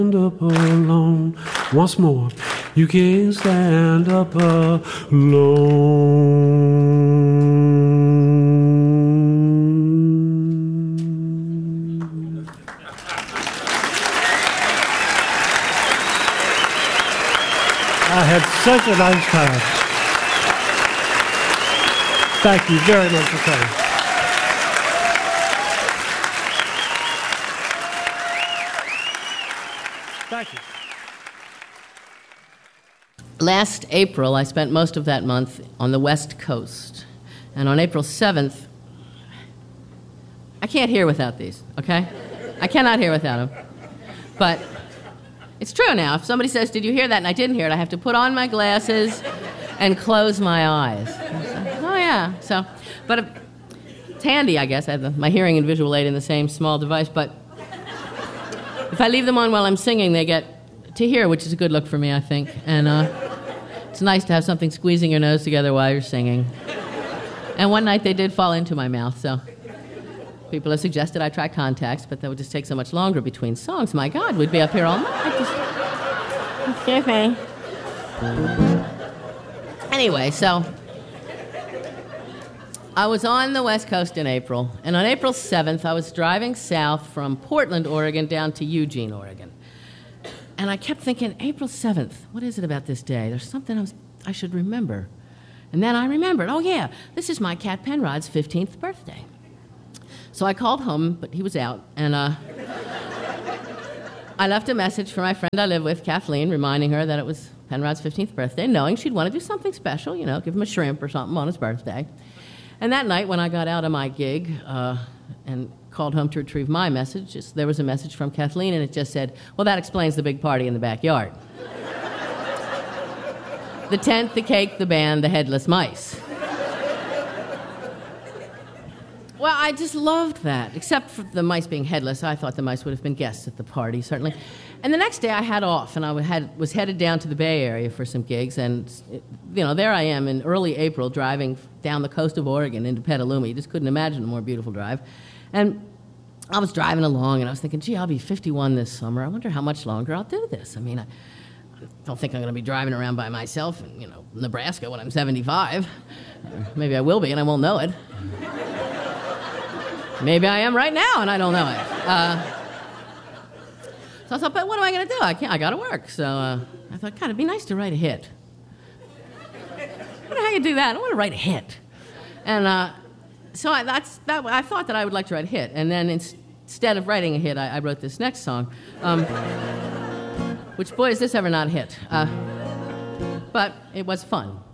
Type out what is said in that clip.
Stand up alone. Once more, you can't stand up alone. I had such a nice time. Thank you very much for coming. Thank you. Last April, I spent most of that month on the West Coast. And on April 7th, I can't hear without these, okay? I cannot hear without them. But it's true now. If somebody says, "Did you hear that?" and I didn't hear it, I have to put on my glasses and close my eyes. Oh, yeah. So, but it's handy, I guess. I have my hearing and visual aid in the same small device, but if I leave them on while I'm singing, they get to hear, which is a good look for me, I think. And it's nice to have something squeezing your nose together while you're singing. And one night they did fall into my mouth, so people have suggested I try contacts, but that would just take so much longer between songs. My God, we'd be up here all night. Excuse me. Anyway, so I was on the West Coast in April, and on April 7th, I was driving south from Portland, Oregon, down to Eugene, Oregon. And I kept thinking, April 7th, what is it about this day? There's something I should remember. And then I remembered, oh yeah, this is my cat Penrod's 15th birthday. So I called home, but he was out, and I left a message for my friend I live with, Kathleen, reminding her that it was Penrod's 15th birthday, knowing she'd want to do something special, you know, give him a shrimp or something on his birthday. And that night, when I got out of my gig and called home to retrieve my message, there was a message from Kathleen, and it just said, "Well, that explains the big party in the backyard. The tent, the cake, the band, the headless mice." Well, I just loved that, except for the mice being headless. I thought the mice would have been guests at the party, certainly. And the next day I had off, and I was headed down to the Bay Area for some gigs, and you know, there I am in early April driving down the coast of Oregon into Petaluma. You just couldn't imagine a more beautiful drive. And I was driving along, and I was thinking, gee, I'll be 51 this summer. I wonder how much longer I'll do this. I mean, I don't think I'm going to be driving around by myself in, you know, Nebraska when I'm 75. Maybe I will be, and I won't know it. Maybe I am right now, and I don't know it. So I thought, but what am I going to do? I got to work. So I thought, God, it'd be nice to write a hit. I wonder how you do that. I want to write a hit. And so I thought that I would like to write a hit. And then instead of writing a hit, I wrote this next song, which, boy, is this ever not a hit. But it was fun.